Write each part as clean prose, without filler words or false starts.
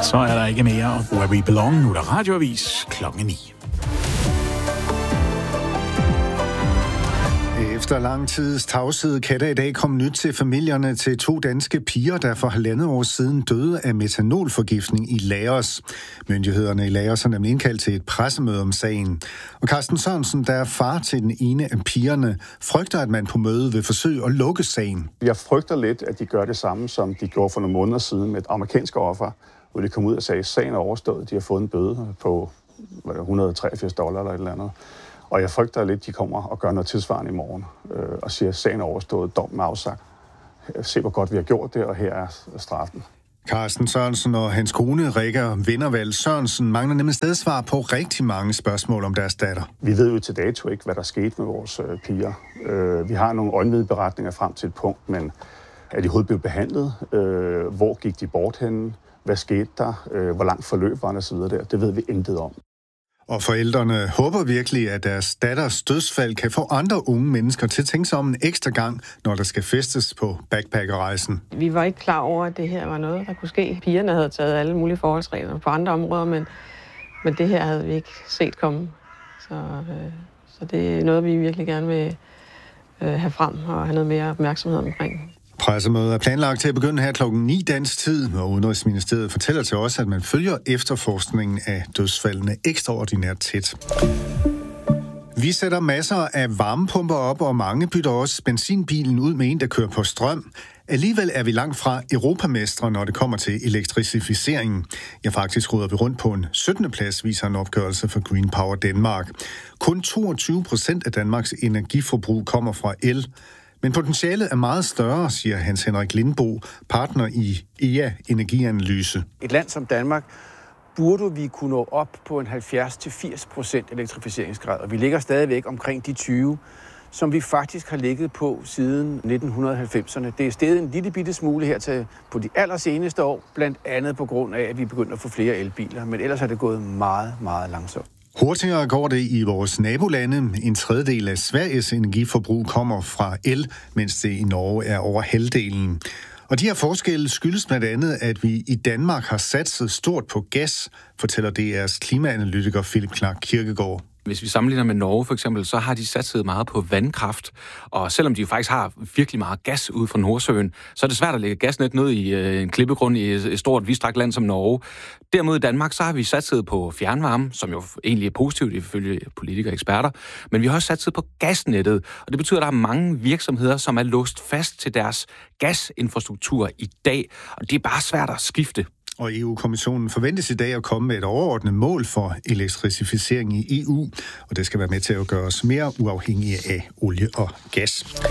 Så er der ikke mere Where We Belong. Nu er der radioavis 9:00. Efter lang tids tavshed kan der i dag komme nyt til familierne til 2 danske piger, der for 1,5 år siden døde af metanolforgiftning i Laos. Myndighederne i Laos har nemlig indkaldt til et pressemøde om sagen. Og Carsten Sørensen, der er far til den ene af pigerne, frygter, at man på mødet vil forsøge at lukke sagen. Jeg frygter lidt, at de gør det samme, som de gjorde for nogle måneder siden med et amerikansk offer, hvor de kom ud og sagde, at sagen er overstået. De har fået en bøde på $183 eller et eller andet. Og jeg frygter lidt, at de kommer og gør noget tilsvarende i morgen og siger, at sagen er overstået, dommen er afsagt. Se, hvor godt vi har gjort det, og her er straffen. Carsten Sørensen og hans kone, Rikke Vindervald Sørensen, mangler nemlig stadig svar på rigtig mange spørgsmål om deres datter. Vi ved jo til dato ikke, hvad der skete med vores piger. Vi har nogle øjenvidneberetninger frem til et punkt, men er de overhovedet blevet behandlet? Hvor gik de bort henne? Hvad skete der? Hvor langt forløb var der så videre der? Det ved vi intet om. Og forældrene håber virkelig, at deres datters dødsfald kan få andre unge mennesker til at tænke sig om en ekstra gang, når der skal festes på backpackerrejsen. Vi var ikke klar over, at det her var noget, der kunne ske. Pigerne havde taget alle mulige forholdsregler på andre områder, men det her havde vi ikke set komme. Så det er noget, vi virkelig gerne vil have frem og have noget mere opmærksomhed omkring. Pressemødet er planlagt til at begynde her 9:00 dansk tid, og Udenrigsministeriet fortæller til os, at man følger efterforskningen af dødsfaldene ekstraordinært tæt. Vi sætter masser af varmepumper op, og mange bytter også benzinbilen ud med en, der kører på strøm. Alligevel er vi langt fra europamestre, når det kommer til elektrificeringen. Ja, faktisk råder vi rundt på en 17. plads, viser en opgørelse fra Green Power Denmark. Kun 22% af Danmarks energiforbrug kommer fra el. Men potentialet er meget større, siger Hans Henrik Lindbo, partner i EA Energianalyse. Et land som Danmark burde vi kunne nå op på en 70-80% elektrificeringsgrad, og vi ligger stadigvæk omkring de 20, som vi faktisk har ligget på siden 1990'erne. Det er steget en lille bitte smule her på de allerseneste år, blandt andet på grund af, at vi begynder at få flere elbiler, men ellers er det gået meget, meget langsomt. Hurtigere går det i vores nabolande. En tredjedel af Sveriges energiforbrug kommer fra el, mens det i Norge er over halvdelen. Og de her forskelle skyldes blandt andet, at vi i Danmark har satset stort på gas, fortæller DR's klimaanalytiker Philip Clark Kirkegaard. Hvis vi sammenligner med Norge for eksempel, så har de satset meget på vandkraft, og selvom de jo faktisk har virkelig meget gas ude fra Nordsøen, så er det svært at lægge gasnet ned i en klippegrund i et stort, vidtstrakt land som Norge. Derimod i Danmark, så har vi satset på fjernvarme, som jo egentlig er positivt ifølge politikere og eksperter, men vi har også satset på gasnettet, og det betyder, at der er mange virksomheder, som er låst fast til deres gasinfrastruktur i dag, og det er bare svært at skifte. Og EU-kommissionen forventes i dag at komme med et overordnet mål for elektrificering i EU, og det skal være med til at gøre os mere uafhængige af olie og gas.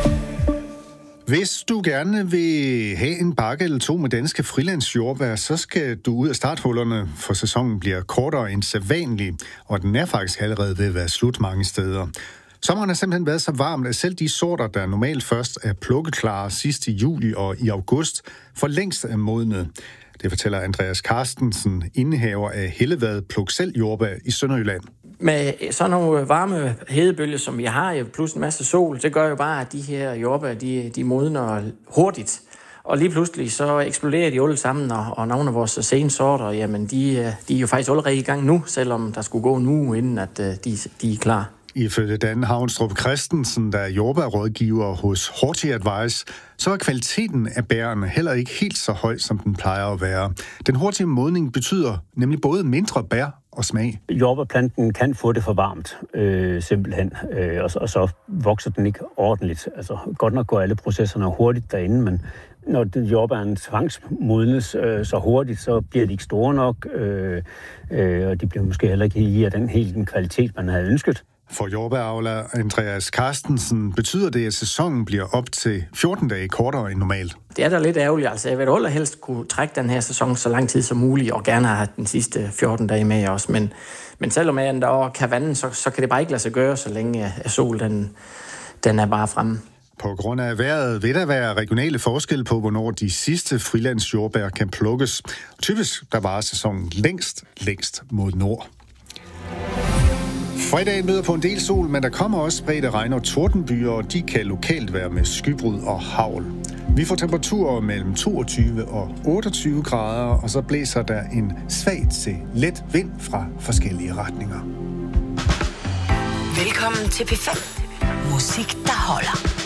Hvis du gerne vil have en bakke eller 2 med danske frilandsjordbær, så skal du ud af starthullerne, for sæsonen bliver kortere end sædvanlig, og den er faktisk allerede ved at være slut mange steder. Sommeren har simpelthen været så varmt, at selv de sorter, der normalt først er plukkeklare sidst i juli og i august, for længst er modne. Det fortæller Andreas Carstensen, indehaver af Hellevad Pluk Selv Jordbær i Sønderjylland. Med sådan nogle varme hedebølger, som vi har, plus en masse sol, det gør jo bare, at de her jordbær, de modner hurtigt. Og lige pludselig så eksploderer de alle sammen, og nogle af vores sensorter, jamen de er jo faktisk allerede i gang nu, selvom der skulle gå en uge, inden at de er klar. Ifølge Dan Havnstrup Christensen, der er jordbærrådgiver hos Horti Advice, så er kvaliteten af bærene heller ikke helt så høj, som den plejer at være. Den hurtige modning betyder nemlig både mindre bær og smag. Jordbærplanten kan få det for varmt, simpelthen, og så vokser den ikke ordentligt. Altså, godt nok går alle processerne hurtigt derinde, men når jordbæren tvangsmodnes så hurtigt, så bliver de ikke store nok, og de bliver måske heller ikke i den kvalitet, man havde ønsket. For jordbæravler Andreas Carstensen betyder det, at sæsonen bliver op til 14 dage kortere end normalt. Det er da lidt ærgerligt. Altså, jeg vil allerhelst kunne trække den her sæson så lang tid som muligt, og gerne have den sidste 14 dage med os. Men selvom jeg der kan vande, så kan det bare ikke lade sig gøre, så længe sol den er bare fremme. På grund af vejret vil der være regionale forskelle på, hvornår de sidste frilandsjordbær kan plukkes. Typisk der varer sæsonen længst mod nord. Fredagen møder på en del sol, men der kommer også spredte regn og tordenbyer, og de kan lokalt være med skybrud og hagl. Vi får temperaturer mellem 22 og 28 grader, og så blæser der en svag til let vind fra forskellige retninger. Velkommen til P5. Musik, der holder.